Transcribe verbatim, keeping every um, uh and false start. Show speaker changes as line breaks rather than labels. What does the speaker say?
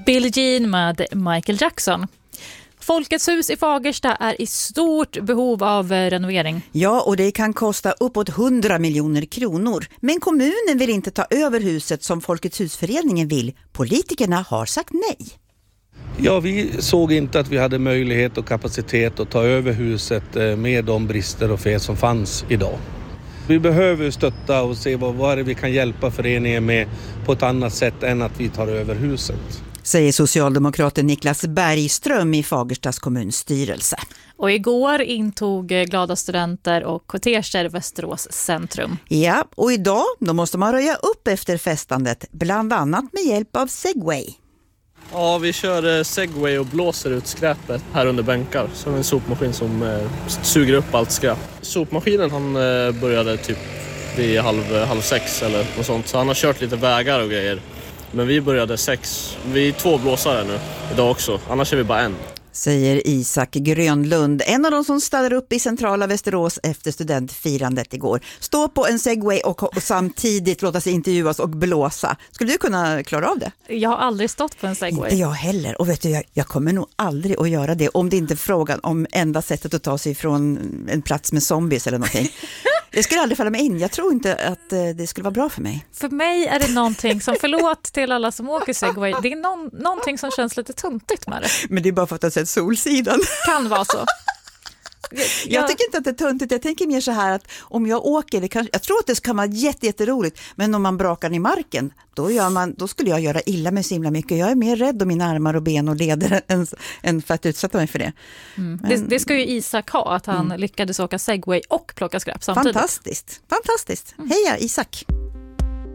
Billie Jean med Michael Jackson. Folkets hus i Fagersta är i stort behov av renovering.
Ja, och det kan kosta uppåt hundra miljoner kronor. Men kommunen vill inte ta över huset som Folkets husföreningen vill. Politikerna har sagt nej.
Ja, vi såg inte att vi hade möjlighet och kapacitet att ta över huset med de brister och fel som fanns idag. Vi behöver stötta och se vad, vad är det vi kan hjälpa föreningen med på ett annat sätt än att vi tar över huset.
Säger socialdemokraten Niklas Bergström i Fagerstas kommunstyrelse.
Och igår intog glada studenter och korteger Västerås centrum.
Ja, och idag då måste man röja upp efter festandet, bland annat med hjälp av Segway.
Ja, vi kör Segway och blåser ut skräpet här under bänkar. Som en sopmaskin som eh, suger upp allt skräp. Sopmaskinen han eh, började typ vid halv, halv sex eller något sånt. Så han har kört lite vägar och grejer. Men vi började sex. Vi är två blåsare nu idag också. Annars är vi bara en.
Säger Isak Grönlund, en av de som ställer upp i centrala Västerås efter studentfirandet igår. Stå på en Segway och, och samtidigt låta sig intervjuas och blåsa. Skulle du kunna klara av det?
Jag har aldrig stått på en Segway.
Inte jag heller. Och vet du, jag, jag kommer nog aldrig att göra det om det inte är frågan om enda sättet att ta sig från en plats med zombies eller någonting. Det skulle aldrig falla mig in. Jag tror inte att det skulle vara bra för mig.
För mig är det någonting som, förlåt till alla som åker Segway, det är någon, någonting som känns lite tuntigt med det.
Men det är bara för att jag har sett Solsidan.
Kan vara så.
Jag, jag tycker inte att det är tuntigt. Jag tänker mer så här att om jag åker, det kan, jag tror att det kan vara jätte, jätteroligt. Men om man brakar i marken, då, gör man, då skulle jag göra illa med så himla mycket. Jag är mer rädd om mina armar och ben och leder än, än för att utsätta mig för det.
Mm. Men, det, det ska ju Isak ha, att han mm. lyckades åka Segway och plocka skräp samtidigt.
Fantastiskt, fantastiskt. Mm. Heja Isak!